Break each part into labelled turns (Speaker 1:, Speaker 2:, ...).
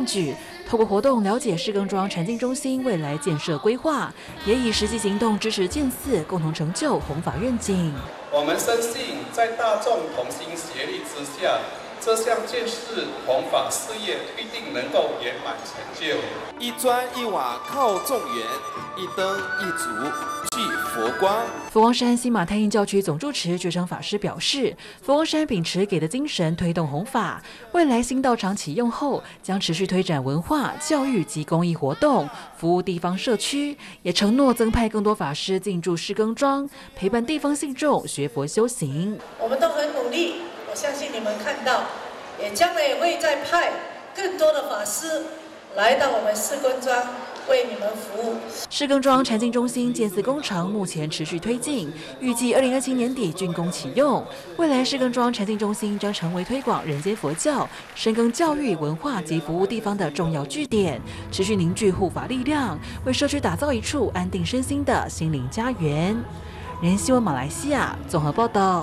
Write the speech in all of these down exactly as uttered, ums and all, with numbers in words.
Speaker 1: 举，透过活动了解士耕庄禅境中心未来建设规划，也以实际行动支持建寺，共同成就弘法愿景。
Speaker 2: 我们深信，在大众同心协力之下，这项建寺弘法事业必定能够圆满成就。
Speaker 3: 一砖一瓦靠众缘，一灯一烛聚佛光。
Speaker 1: 佛光山新马太印教区总住持觉诚法师表示，佛光山秉持给的精神推动弘法，未来新道场启用后，将持续推展文化、教育及公益活动，服务地方社区，也承诺增派更多法师进驻士耕庄，陪伴地方信众学佛修行。
Speaker 4: 我们都很努力，我相信你们看到，也将来也会再派更多的法师来到我们士耕庄为你们服务。
Speaker 1: 士耕庄禅境中心建寺工程目前持续推进，预计二零二七年底竣工启用。未来士耕庄禅境中心将成为推广人间佛教、深耕教育、文化及服务地方的重要据点，持续凝聚护法力量，为社区打造一处安定身心的心灵家园。人新闻马来西亚综合报道。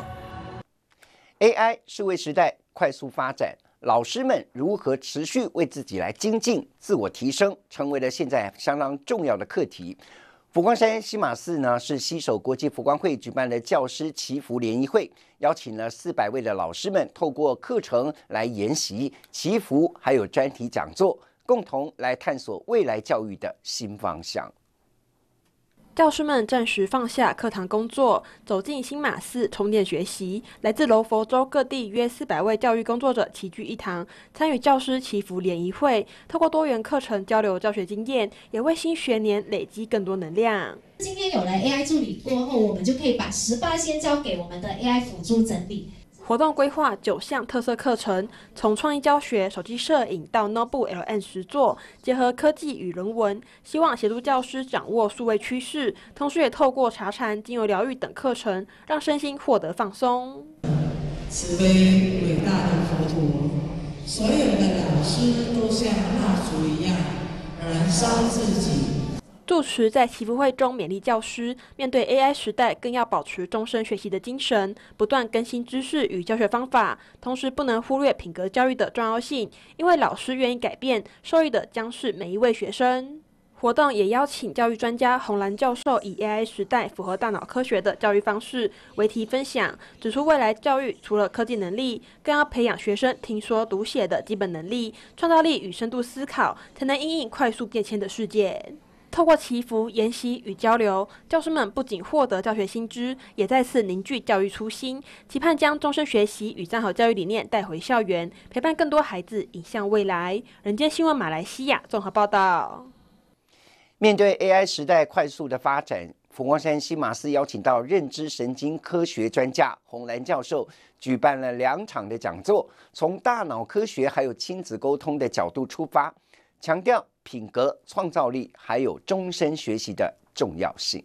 Speaker 5: A I 数位时代快速发展，老师们如何持续为自己来精进、自我提升，成为了现在相当重要的课题。佛光山西马寺呢是携手国际佛光会举办了教师祈福联谊会，邀请了四百位的老师们，透过课程来研习祈福，还有专题讲座，共同来探索未来教育的新方向。
Speaker 6: 教师们暂时放下课堂工作，走进新马寺充电学习。来自柔佛州各地约四百位教育工作者齐聚一堂，参与教师祈福联谊会，透过多元课程交流教学经验，也为新学年累积更多能量。
Speaker 7: 今天有了 A I 助理过后，我们就可以把百分之十先交给我们的 A I 辅助整理。
Speaker 6: 活动规划九项特色课程，从创意教学、手机摄影到 Notebook L M 实作，结合科技与人文，希望协助教师掌握数位趋势，同时也透过茶禅、精油疗愈等课程，让身心获得放松。
Speaker 8: 慈悲伟大的佛陀，所有的老师都像蜡烛一样燃烧自己。
Speaker 6: 住持在祈福会中勉励教师，面对 A I 时代，更要保持终身学习的精神，不断更新知识与教学方法，同时不能忽略品格教育的重要性，因为老师愿意改变，受益的将是每一位学生。活动也邀请教育专家洪兰教授以 A I 时代符合大脑科学的教育方式为题分享，指出未来教育除了科技能力，更要培养学生听说读写的基本能力、创造力与深度思考，才能因应快速变迁的世界。透过祈福、研习与交流，教师们不仅获得教学新知，也再次凝聚教育初心，期盼将终身学习与三好教育理念带回校园，陪伴更多孩子迎向未来。人间新闻马来西亚综合报道。
Speaker 5: 面对 A I 时代快速的发展，佛光山西马寺邀请到认知神经科学专家洪兰教授，举办了两场的讲座，从大脑科学还有亲子沟通的角度出发，强调品格、创造力还有终身学习的重要性。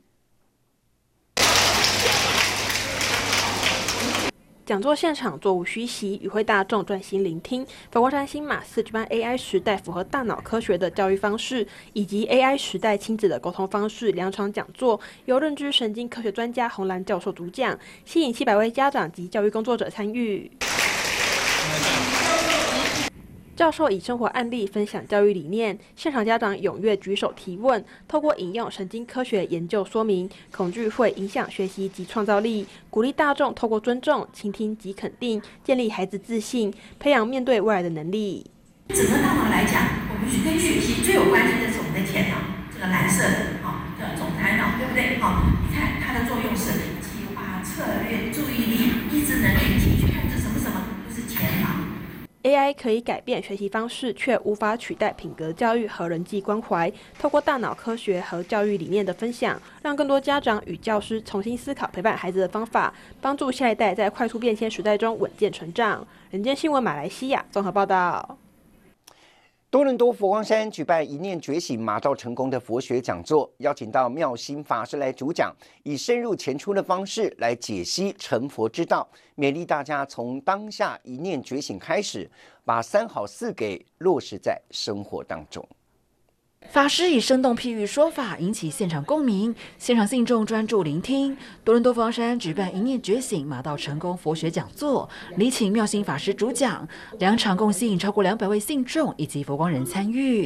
Speaker 6: 讲座现场座无虚席，与会大众专心聆听佛光山新马寺举办 A I 时代符合大脑科学的教育方式，以及 A I 时代亲子的沟通方式两场讲座，由认知神经科学专家洪兰教授主讲，吸引七百位家长及教育工作者参与。教授以生活案例分享教育理念，现场家长踊跃举手提问，透过引用神经科学研究说明，恐惧会影响学习及创造力，鼓励大众透过尊重、倾听及肯定，建立孩子自信，培养面对未来的能力。
Speaker 9: 整个大脑来讲，我们跟学习最有关系的是我们的前脑，这个蓝色的，哈、哦，叫总裁脑，对不对？好、哦，你看它的作用是计划、策略、注意力、意志能力、情绪控制，什么什么都是前脑。
Speaker 6: A I 可以改变学习方式，却无法取代品格教育和人际关怀。透过大脑科学和教育理念的分享，让更多家长与教师重新思考陪伴孩子的方法，帮助下一代在快速变迁时代中稳健成长。人间新闻马来西亚综合报道。
Speaker 5: 多伦多佛光山举办一念觉醒马到成功的佛学讲座，邀请到妙心法师来主讲，以深入浅出的方式来解析成佛之道，勉励大家从当下一念觉醒开始，把三好四给落实在生活当中。
Speaker 1: 法师以生动譬喻说法引起现场共鸣，现场信众专注聆听。多伦多佛光山举办一念觉醒马道成功佛学讲座，礼请妙心法师主讲，两场共吸引超过两百位信众以及佛光人参与。